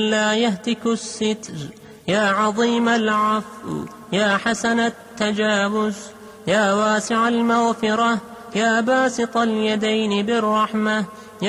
لا يهتك الستر، يا عظيم العفو، يا حسن التجاوز، يا واسع المغفرة، يا باسط اليدين بالرحمة،